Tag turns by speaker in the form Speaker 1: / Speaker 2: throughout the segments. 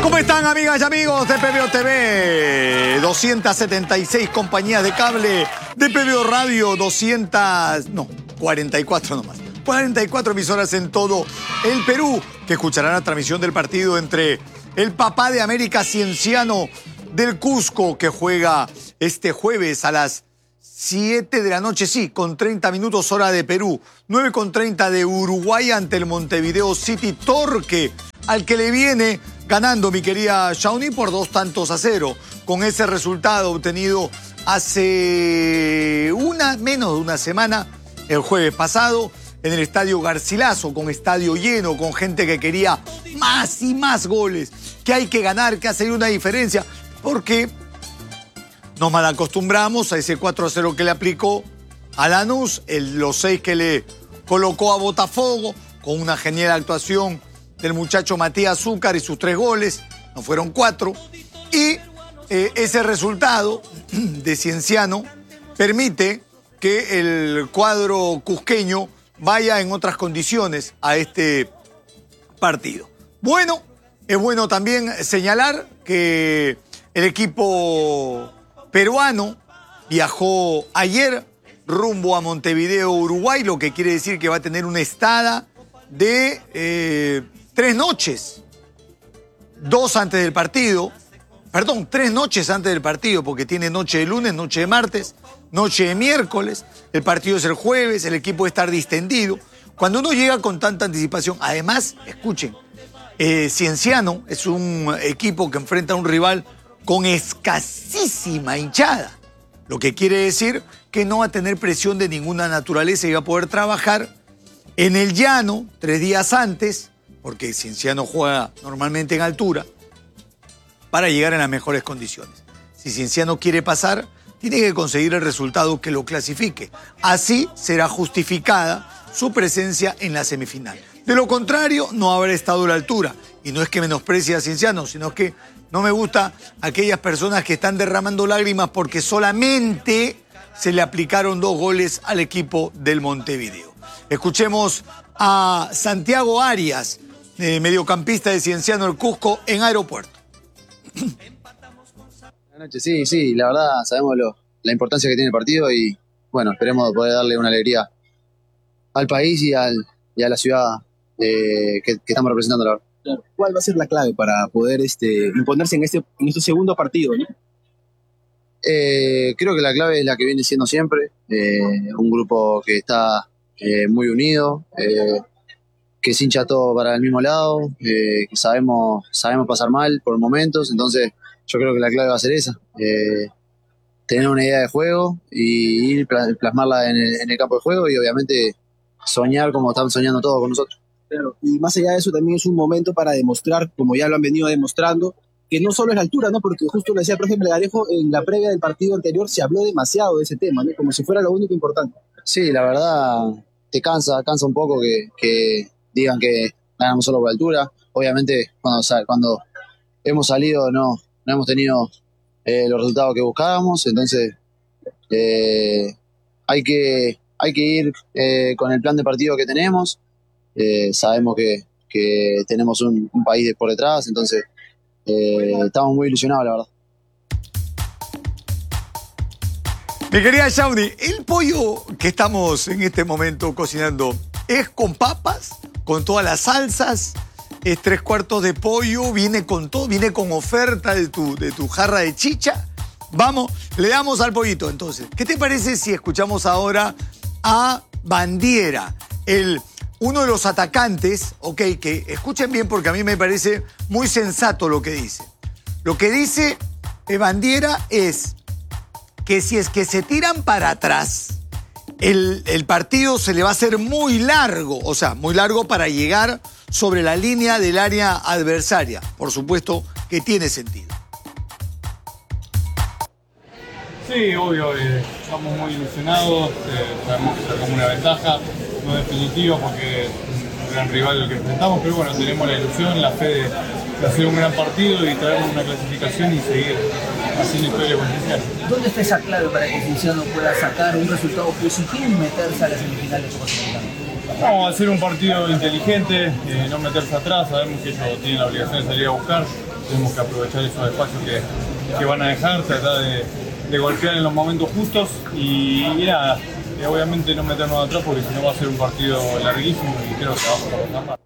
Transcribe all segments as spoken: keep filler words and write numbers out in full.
Speaker 1: ¿Cómo están, amigas y amigos de P B O T V? doscientas setenta y seis compañías de cable, de P B O Radio, doscientas, no, cuarenta y cuatro nomás. cuarenta y cuatro emisoras en todo el Perú que escucharán la transmisión del partido entre el papá de América, Cienciano del Cusco, que juega este jueves a las siete de la noche, sí, con treinta minutos hora de Perú, nueve con treinta de Uruguay ante el Montevideo City Torque, al que le viene ganando mi querida Shawnee por dos tantos a cero. Con ese resultado obtenido hace una, menos de una semana, el jueves pasado, en el Estadio Garcilaso, con estadio lleno, con gente que quería más y más goles, que hay que ganar, que hacer una diferencia, porque nos malacostumbramos a ese cuatro a cero que le aplicó a Lanús, el, los seis que le colocó a Botafogo, con una genial actuación del muchacho Matías Zúcar y sus tres goles, no fueron cuatro, y eh, ese resultado de Cienciano permite que el cuadro cusqueño vaya en otras condiciones a este partido. Bueno, es bueno también señalar que el equipo peruano viajó ayer rumbo a Montevideo, Uruguay, lo que quiere decir que va a tener una estada de eh, tres noches. Dos antes del partido, perdón, tres noches antes del partido, porque tiene noche de lunes, noche de martes, noche de miércoles, el partido es el jueves, el equipo va a estar distendido. Cuando uno llega con tanta anticipación, además, escuchen, eh, Cienciano es un equipo que enfrenta a un rival con escasísima hinchada, lo que quiere decir que no va a tener presión de ninguna naturaleza y va a poder trabajar en el llano tres días antes, porque Cienciano juega normalmente en altura, para llegar en las mejores condiciones. Si Cienciano quiere pasar, tiene que conseguir el resultado que lo clasifique. Así será justificada su presencia en la semifinal. De lo contrario, no habrá estado a la altura. Y no es que menosprecie a Cienciano, sino que no me gusta aquellas personas que están derramando lágrimas porque solamente se le aplicaron dos goles al equipo del Montevideo. Escuchemos a Santiago Arias, eh, mediocampista de Cienciano del Cusco, en Aeropuerto.
Speaker 2: Buenas noches, sí, sí, la verdad sabemos lo, la importancia que tiene el partido y bueno, esperemos poder darle una alegría al país y, al, y a la ciudad eh, que, que estamos representando, la verdad.
Speaker 3: Claro. ¿Cuál va a ser la clave para poder este, imponerse en este, en este segundo partido, ¿no?
Speaker 2: Eh, creo que la clave es la que viene siendo siempre, eh, un grupo que está eh, muy unido, eh, que se hincha todo para el mismo lado, eh, que sabemos, sabemos pasar mal por momentos, entonces yo creo que la clave va a ser esa, eh, tener una idea de juego y ir plasmarla en el, en el campo de juego y obviamente soñar como están soñando todos con nosotros.
Speaker 3: Claro. Y más allá de eso también es un momento para demostrar, como ya lo han venido demostrando, que no solo es la altura, ¿no? Porque justo lo decía el profe Melgarejo, en la previa del partido anterior se habló demasiado de ese tema, ¿no? Como si fuera lo único importante.
Speaker 2: Sí, la verdad te cansa, cansa un poco que, que digan que ganamos solo por altura. Obviamente cuando, cuando hemos salido no, no hemos tenido eh, los resultados que buscábamos, entonces eh, hay, que, hay que ir eh, con el plan de partido que tenemos. Eh, sabemos que, que tenemos un, un país por detrás, entonces eh, estamos muy ilusionados, la verdad.
Speaker 1: Mi querida Shawnee, el pollo que estamos en este momento cocinando, ¿es con papas? ¿Con todas las salsas? ¿Es tres cuartos de pollo? ¿Viene con todo? ¿Viene con oferta de tu, de tu jarra de chicha? Vamos, le damos al pollito entonces. ¿Qué te parece si escuchamos ahora a Bandiera, el... uno de los atacantes, ok, que escuchen bien porque a mí me parece muy sensato lo que dice. Lo que dice Bandiera es que si es que se tiran para atrás, el, el partido se le va a hacer muy largo, o sea, muy largo para llegar sobre la línea del área adversaria. Por supuesto que tiene sentido.
Speaker 4: Sí, obvio, eh, estamos muy ilusionados, eh, sabemos que sacamos una ventaja, no definitiva porque es un gran rival el que enfrentamos, pero bueno, tenemos la ilusión, la fe de, de hacer un gran partido y traernos una clasificación y seguir haciendo historia con Cienciano.
Speaker 5: ¿Dónde está esa clave para que Cienciano pueda sacar un resultado positivo y meterse a la semifinal de Copa Sudamericana?
Speaker 4: Vamos a hacer un partido inteligente, eh, no meterse atrás, sabemos que ellos tienen la obligación de salir a buscar. tenemos que aprovechar esos espacios que, que van a dejar, tratar de, de golpear en los momentos justos y, y nada, y obviamente no meternos atrás porque si no va a ser un partido larguísimo y creo que vamos a ganar.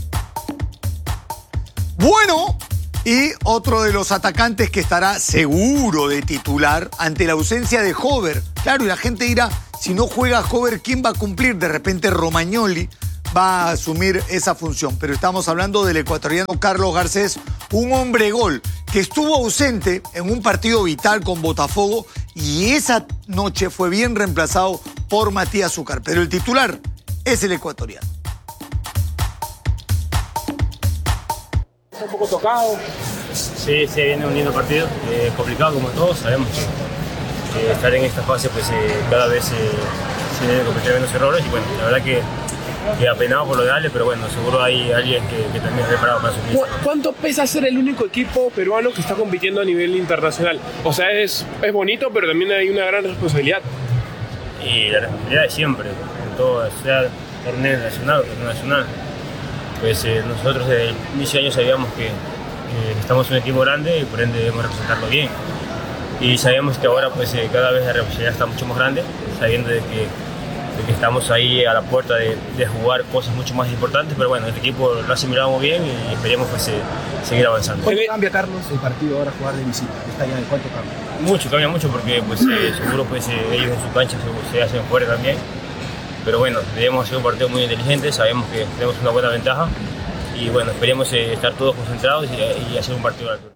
Speaker 1: Bueno, y otro de los atacantes que estará seguro de titular ante la ausencia de Hover. Claro, y la gente dirá, si no juega Hover, ¿quién va a cumplir? De repente Romagnoli va a asumir esa función. Pero estamos hablando del ecuatoriano Carlos Garcés, un hombre gol que estuvo ausente en un partido vital con Botafogo y esa noche fue bien reemplazado por Matías Zúcar. Pero el titular es el ecuatoriano.
Speaker 6: Un poco tocado.
Speaker 7: Sí, sí, viene un lindo partido, eh, complicado como todos, sabemos que eh, estar en esta fase pues eh, cada vez eh, se deben cometer menos errores y bueno, la verdad que, que apenado por lo de Ale, pero bueno, seguro hay alguien que, que también es preparado para su
Speaker 6: ¿Cu ¿Cuánto pesa ser el único equipo peruano que está compitiendo a nivel internacional? O sea, es, es bonito, pero también hay una gran responsabilidad.
Speaker 7: Y la responsabilidad de siempre, en todo, sea torneo nacional o internacional. Pues eh, nosotros desde el inicio de año sabíamos que eh, estamos en un equipo grande y por ende debemos representarlo bien. Y sabemos que ahora pues eh, cada vez la responsabilidad está mucho más grande, sabiendo de que, de que estamos ahí a la puerta de, de jugar cosas mucho más importantes, pero bueno, este equipo lo ha asimilado muy bien y esperemos pues eh, seguir avanzando.
Speaker 3: ¿Cuánto cambia, Carlos, el partido ahora jugar de visita? Está ya, ¿cuánto cambia?
Speaker 7: Mucho, cambia mucho porque pues eh, seguro pues eh, ellos en su cancha se, se hacen fuera también. Pero bueno, debemos hacer un partido muy inteligente, sabemos que tenemos una buena ventaja y bueno, esperemos eh, estar todos concentrados y, y hacer un partido de altura.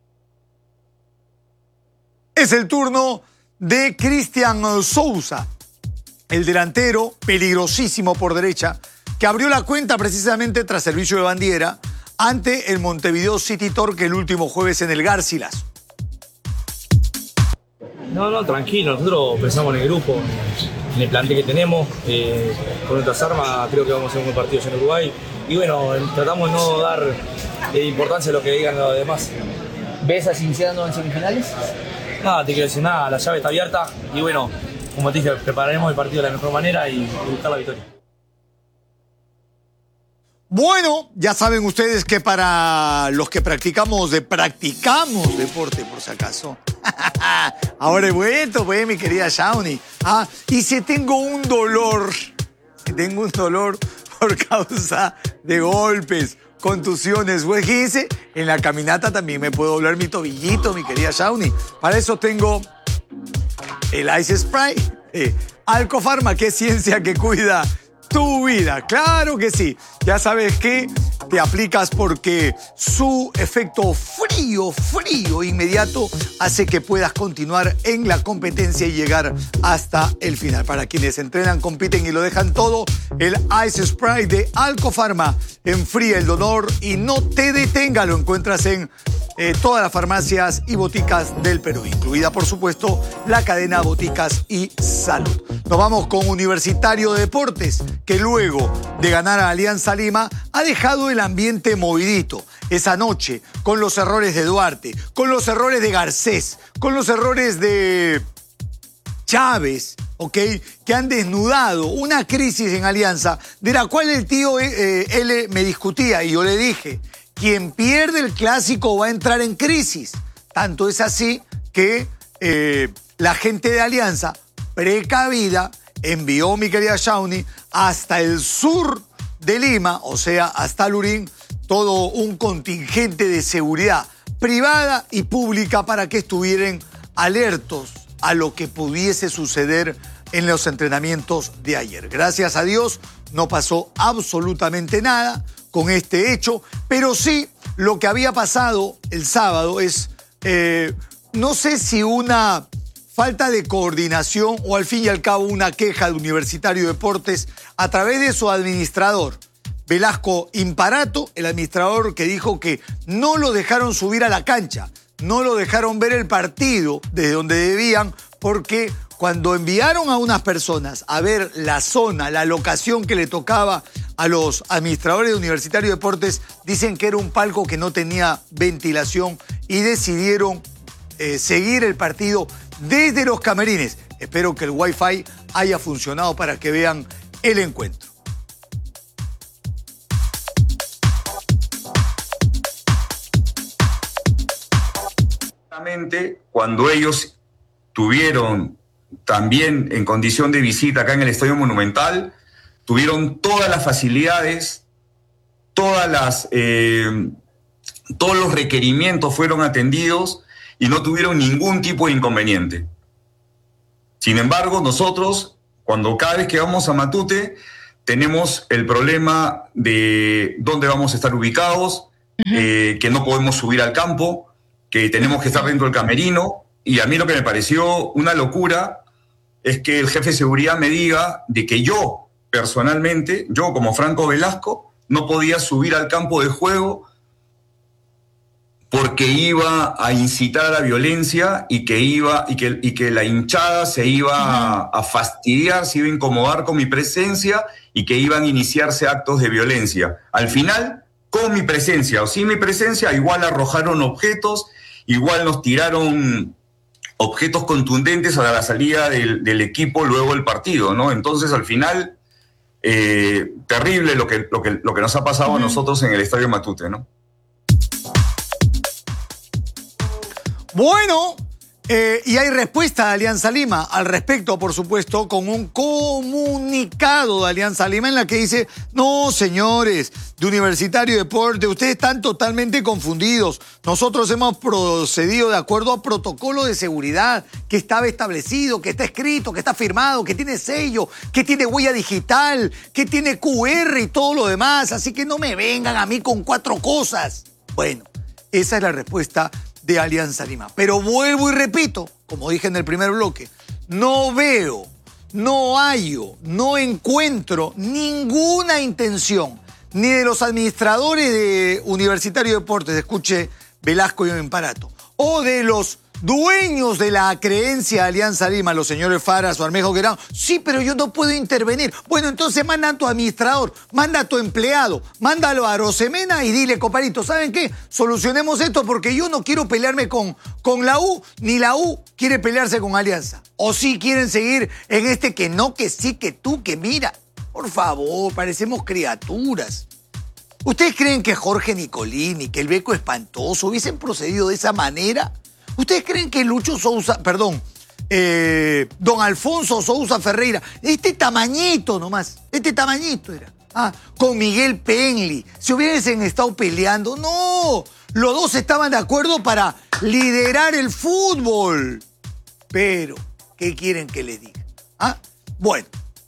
Speaker 1: Es el turno de Cristian Souza, el delantero peligrosísimo por derecha, que abrió la cuenta precisamente tras servicio de Bandiera ante el Montevideo City Torque el último jueves en el Garcilaso.
Speaker 8: No, no, tranquilo, nosotros pensamos en el grupo, en el plantel que tenemos, eh, con nuestras armas creo que vamos a hacer un buen partido en Uruguay y bueno, tratamos de no dar eh, importancia a lo que digan los demás.
Speaker 5: ¿Ves a Cienciano en semifinales?
Speaker 8: Nada, te quiero decir nada, la llave está abierta y bueno, como te dije, prepararemos el partido de la mejor manera y, y buscar la victoria.
Speaker 1: Bueno, ya saben ustedes que para los que practicamos, de practicamos deporte por si acaso. Ahora he vuelto, pues, mi querida Shawnee. Ah, y si tengo un dolor, si tengo un dolor por causa de golpes, contusiones, pues fíjense, en la caminata también me puedo doler mi tobillito, mi querida Shawnee. Para eso tengo el Ice Spray, eh, Alcofarma, que es ciencia que cuida tu vida. Claro que sí. Ya sabes que te aplicas porque su efecto frío, frío inmediato hace que puedas continuar en la competencia y llegar hasta el final. Para quienes entrenan, compiten y lo dejan todo, el Ice Spray de Alcofarma enfría el dolor y no te detenga. Lo encuentras en eh, todas las farmacias y boticas del Perú, incluida por supuesto la cadena Boticas y Salud. Nos vamos con Universitario de Deportes, que luego de ganar a Alianza Lima ha dejado el ambiente movidito. Esa noche, con los errores de Duarte, con los errores de Garcés, con los errores de Chávez, ¿ok? Que han desnudado una crisis en Alianza, de la cual el tío eh, L me discutía y yo le dije, quien pierde el clásico va a entrar en crisis. Tanto es así que eh, la gente de Alianza, precavida, envió, mi querida Shawnee, hasta el sur de Lima, o sea, hasta Lurín, todo un contingente de seguridad privada y pública para que estuvieran alertos a lo que pudiese suceder en los entrenamientos de ayer. Gracias a Dios no pasó absolutamente nada con este hecho, pero sí lo que había pasado el sábado es, eh, no sé si una falta de coordinación o al fin y al cabo una queja de Universitario de Deportes a través de su administrador, Velasco Imparato, el administrador que dijo que no lo dejaron subir a la cancha, no lo dejaron ver el partido desde donde debían, porque cuando enviaron a unas personas a ver la zona, la locación que le tocaba a los administradores de Universitario de Deportes, dicen que era un palco que no tenía ventilación y decidieron eh, seguir el partido desde los camerines. Espero que el Wi-Fi haya funcionado para que vean el encuentro.
Speaker 9: Cuando ellos tuvieron también en condición de visita acá en el Estadio Monumental, tuvieron todas las facilidades, todas las, eh, todos los requerimientos fueron atendidos y no tuvieron ningún tipo de inconveniente. Sin embargo, nosotros, cuando cada vez que vamos a Matute, tenemos el problema de dónde vamos a estar ubicados, eh, que no podemos subir al campo, que tenemos que estar dentro del camerino, y a mí lo que me pareció una locura es que el jefe de seguridad me diga de que yo, personalmente, yo como Franco Velasco, no podía subir al campo de juego porque iba a incitar a la violencia y que, iba, y que, y que la hinchada se iba a, a fastidiar, se iba a incomodar con mi presencia y que iban a iniciarse actos de violencia. Al final, con mi presencia o sin mi presencia, igual arrojaron objetos, igual nos tiraron objetos contundentes a la salida del, del equipo luego del partido, ¿no? Entonces, al final, eh, terrible lo que, lo, que, lo que nos ha pasado uh-huh. a nosotros en el Estadio Matute, ¿no?
Speaker 1: Bueno, eh, y hay respuesta de Alianza Lima al respecto, por supuesto, con un comunicado de Alianza Lima en la que dice: no, señores de Universitario de Deporte, ustedes están totalmente confundidos. Nosotros hemos procedido de acuerdo a protocolo de seguridad que estaba establecido, que está escrito, que está firmado, que tiene sello, que tiene huella digital, que tiene Q R y todo lo demás. Así que no me vengan a mí con cuatro cosas. Bueno, esa es la respuesta de Alianza Lima. Pero vuelvo y repito, como dije en el primer bloque, no veo, no hallo, no encuentro ninguna intención ni de los administradores de Universitario de Deportes, escuche Velasco y Emparato, o de los dueños de la creencia de Alianza Lima, los señores Faras o Armejo Guerrero. Sí, pero yo no puedo intervenir. Bueno, entonces manda a tu administrador, manda a tu empleado, mándalo a Rosemena y dile: compadrito, ¿saben qué? Solucionemos esto porque yo no quiero pelearme con, con la U, ni la U quiere pelearse con Alianza. O sí quieren seguir en este que no, que sí, que tú, que mira. Por favor, parecemos criaturas. ¿Ustedes creen que Jorge Nicolini, que el Beco Espantoso hubiesen procedido de esa manera? ¿Ustedes creen que Lucho Sousa, perdón, eh, don Alfonso Sousa Ferreira, este tamañito nomás, este tamañito era, ah, con Miguel Penli, si hubiesen estado peleando? No, los dos estaban de acuerdo para liderar el fútbol. Pero, ¿qué quieren que les diga? ¿Ah? Bueno,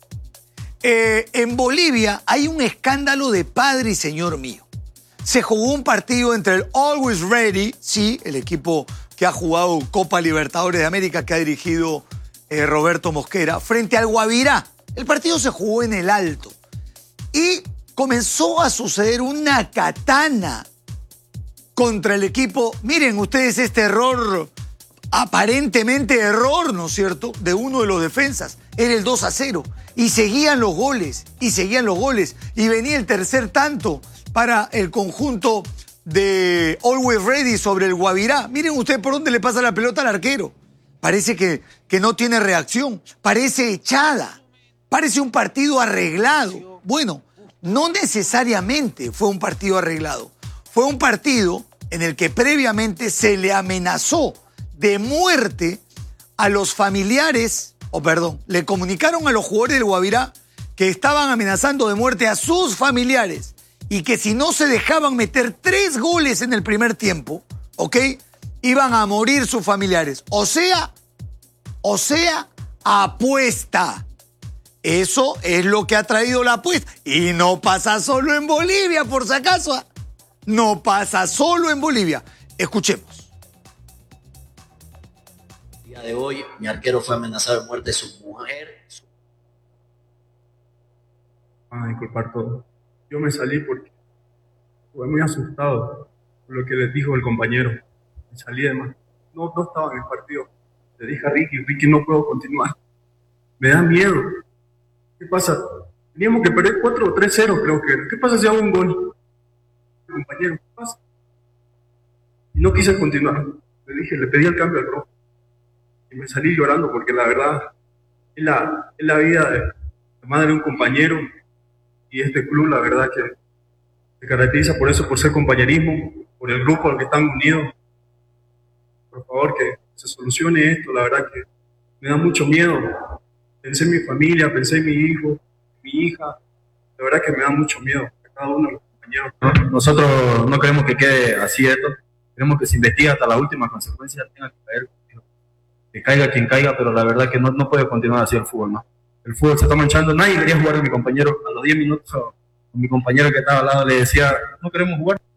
Speaker 1: eh, en Bolivia hay un escándalo de padre y señor mío. Se jugó un partido entre el Always Ready, sí, el equipo que ha jugado Copa Libertadores de América, que ha dirigido eh, Roberto Mosquera, frente al Guavirá. El partido se jugó en el Alto. Y comenzó a suceder una katana contra el equipo. Miren ustedes este error, aparentemente error, ¿no es cierto?, de uno de los defensas. Era el dos a cero. Y seguían los goles, y seguían los goles. Y venía el tercer tanto para el conjunto de Always Ready sobre el Guavirá. Miren ustedes por dónde le pasa la pelota al arquero. Parece que, que no tiene reacción. Parece echada. Parece un partido arreglado. Bueno, no necesariamente fue un partido arreglado. Fue un partido en el que previamente se le amenazó de muerte a los familiares, o perdón, le comunicaron a los jugadores del Guavirá que estaban amenazando de muerte a sus familiares y que si no se dejaban meter tres goles en el primer tiempo, ¿ok?, iban a morir sus familiares. O sea, o sea, apuesta. Eso es lo que ha traído la apuesta. Y no pasa solo en Bolivia, por si acaso. No pasa solo en Bolivia. Escuchemos.
Speaker 10: El día de hoy, mi arquero fue amenazado de muerte de su mujer.
Speaker 11: Van a disculpar todo. Yo me salí porque estuve muy asustado por lo que les dijo el compañero. Me salí de más. No, no estaba en el partido. Le dije a Ricky, Ricky, no puedo continuar. Me da miedo. ¿Qué pasa? Teníamos que perder cuatro o tres cero, creo que era. ¿Qué pasa si hago un gol? Compañero, ¿qué pasa? Y no quise continuar. Le dije, le pedí el cambio al rojo. Y me salí llorando porque la verdad es la, es la vida de la madre de un compañero. Y este club, la verdad que se caracteriza por eso, por ser compañerismo, por el grupo al que están unidos. por favor, que se solucione esto. La verdad que me da mucho miedo. Pensé en mi familia, pensé en mi hijo, mi hija. La verdad que me da mucho miedo a cada uno de los compañeros.
Speaker 12: ¿No? Nosotros no queremos que quede así esto. Queremos que se investigue hasta la última consecuencia, tenga que caer, que caiga quien caiga, pero la verdad que no, no puede continuar así el fútbol, ¿no? El fútbol se está manchando. Nadie quería jugar con mi compañero. A los diez minutos, con mi compañero que estaba al lado le decía, no queremos jugar.